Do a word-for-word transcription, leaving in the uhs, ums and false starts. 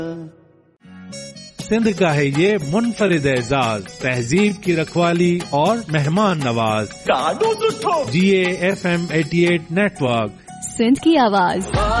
सिंध का है ये मुनफरिद एजाज, तहजीब की रखवाली और मेहमान नवाज। जी A F M eighty eight network, Sindh की आवाज।